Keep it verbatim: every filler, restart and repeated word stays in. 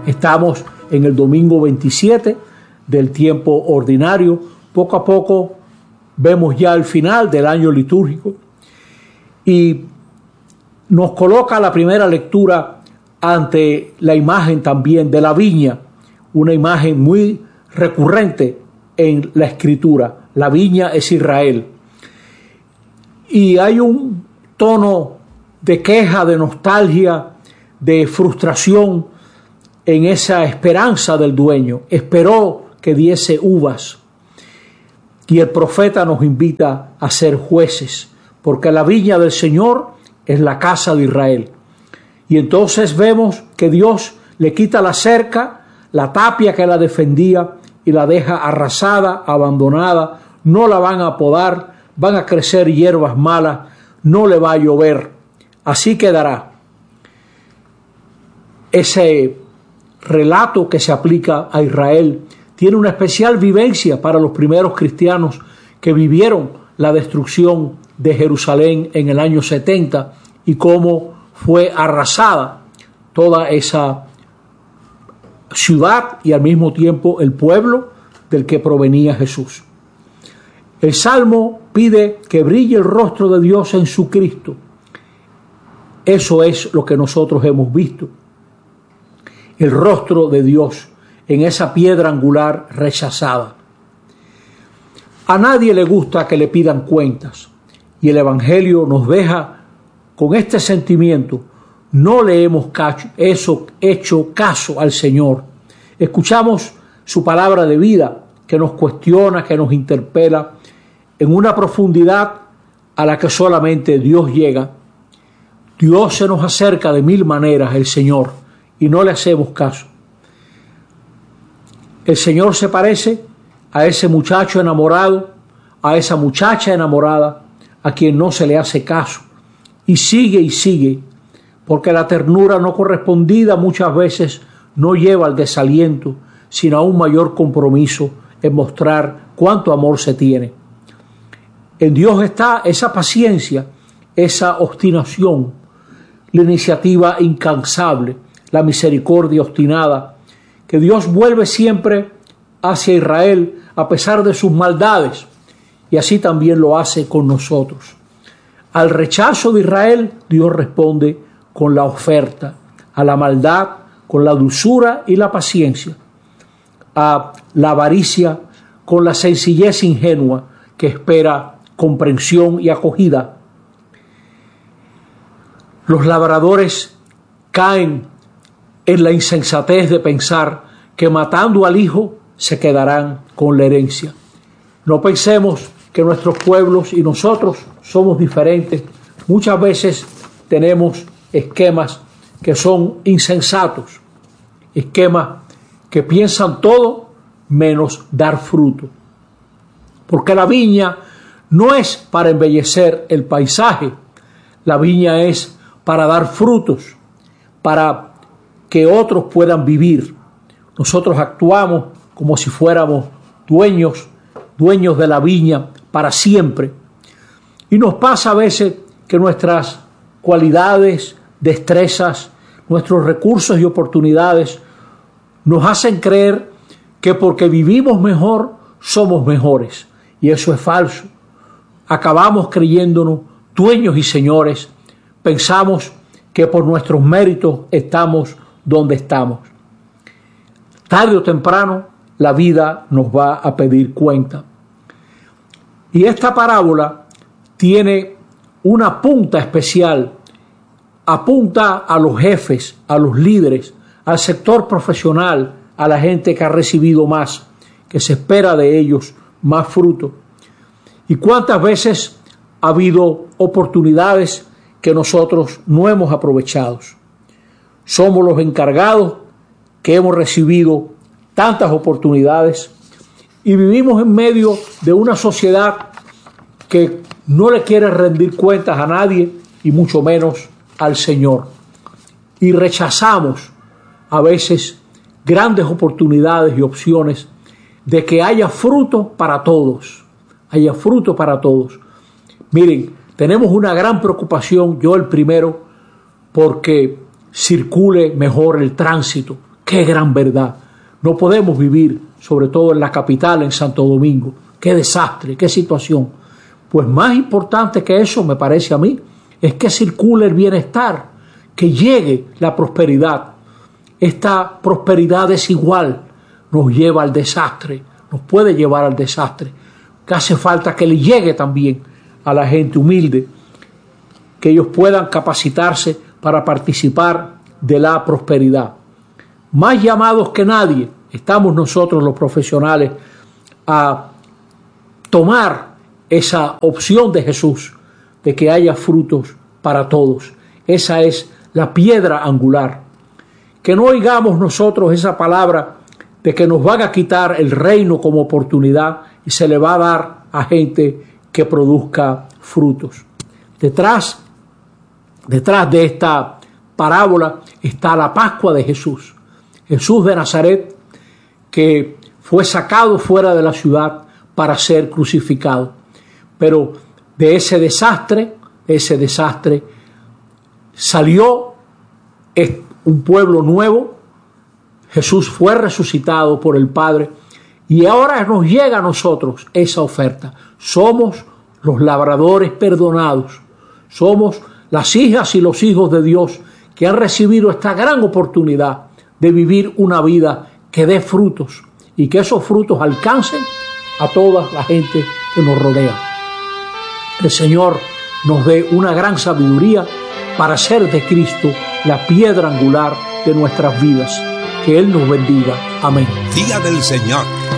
Estamos en el domingo veintisiete del tiempo ordinario. Poco a poco vemos ya el final del año litúrgico y nos coloca la primera lectura ante la imagen también de la viña, una imagen muy recurrente en la Escritura. La viña es Israel. Y hay un tono de queja, de nostalgia, de frustración en esa esperanza del dueño. Esperó que diese uvas. Y el profeta nos invita a ser jueces, porque la viña del Señor es la casa de Israel. Y entonces vemos que Dios le quita la cerca, la tapia que la defendía, y la deja arrasada, abandonada. No la van a podar, van a crecer hierbas malas, no le va a llover. Así quedará. Ese relato que se aplica a Israel tiene una especial vivencia para los primeros cristianos que vivieron la destrucción de Jerusalén en el año setenta y cómo fue arrasada toda esa ciudad y al mismo tiempo el pueblo del que provenía Jesús. El Salmo pide que brille el rostro de Dios en su Cristo. Eso es lo que nosotros hemos visto. El rostro de Dios en esa piedra angular rechazada. A nadie le gusta que le pidan cuentas y el Evangelio nos deja con este sentimiento. No le hemos eso, hecho caso al Señor. Escuchamos su palabra de vida que nos cuestiona, que nos interpela en una profundidad a la que solamente Dios llega. Dios se nos acerca de mil maneras, el Señor, y no le hacemos caso. El Señor se parece a ese muchacho enamorado, a esa muchacha enamorada, a quien no se le hace caso, y sigue y sigue, porque la ternura no correspondida muchas veces no lleva al desaliento, sino a un mayor compromiso en mostrar cuánto amor se tiene. En Dios está esa paciencia, esa obstinación, la iniciativa incansable, la misericordia obstinada, que Dios vuelve siempre hacia Israel a pesar de sus maldades, y así también lo hace con nosotros. Al rechazo de Israel, Dios responde con la oferta, a la maldad con la dulzura y la paciencia, a la avaricia con la sencillez ingenua que espera comprensión y acogida. Los labradores caen en la insensatez de pensar que matando al hijo se quedarán con la herencia. No pensemos que nuestros pueblos y nosotros somos diferentes. Muchas veces tenemos esquemas que son insensatos, esquemas que piensan todo menos dar fruto. Porque la viña no es para embellecer el paisaje, la viña es para dar frutos, para que otros puedan vivir. Nosotros actuamos como si fuéramos dueños, dueños de la viña para siempre. Y nos pasa a veces que nuestras cualidades, destrezas, nuestros recursos y oportunidades nos hacen creer que porque vivimos mejor somos mejores. Y eso es falso. Acabamos creyéndonos dueños y señores. Pensamos que por nuestros méritos estamos donde estamos. Tarde o temprano la vida nos va a pedir cuenta. Y esta parábola tiene una punta especial. Apunta a los jefes, a los líderes, al sector profesional, a la gente que ha recibido más, que se espera de ellos más fruto. ¿Y cuántas veces ha habido oportunidades que nosotros no hemos aprovechado? Somos los encargados que hemos recibido tantas oportunidades y vivimos en medio de una sociedad que no le quiere rendir cuentas a nadie y mucho menos al Señor. Y rechazamos a veces grandes oportunidades y opciones de que haya fruto para todos, haya fruto para todos. Miren, tenemos una gran preocupación, yo el primero, porque circule mejor el tránsito, Qué gran verdad. No podemos vivir, sobre todo en la capital, en Santo Domingo. Qué desastre, qué situación. Pues más importante que eso, me parece a mí, es que circule el bienestar, que llegue la prosperidad. Esta prosperidad desigual nos lleva al desastre, nos puede llevar al desastre. Que hace falta que le llegue también a la gente humilde, que ellos puedan capacitarse para participar de la prosperidad. Más llamados que nadie estamos nosotros los profesionales a tomar esa opción de Jesús, de que haya frutos para todos. Esa es la piedra angular. Que no oigamos nosotros esa palabra de que nos van a quitar el reino como oportunidad y se le va a dar a gente que produzca frutos. Detrás, detrás de esta parábola está la Pascua de Jesús. Jesús de Nazaret, que fue sacado fuera de la ciudad para ser crucificado. Pero de ese desastre, de ese desastre, salió un pueblo nuevo. Jesús fue resucitado por el Padre y ahora nos llega a nosotros esa oferta. Somos los labradores perdonados. Somos las hijas y los hijos de Dios que han recibido esta gran oportunidad de vivir una vida que dé frutos y que esos frutos alcancen a toda la gente que nos rodea. El Señor nos dé una gran sabiduría para hacer de Cristo la piedra angular de nuestras vidas. Que Él nos bendiga. Amén. Día del Señor.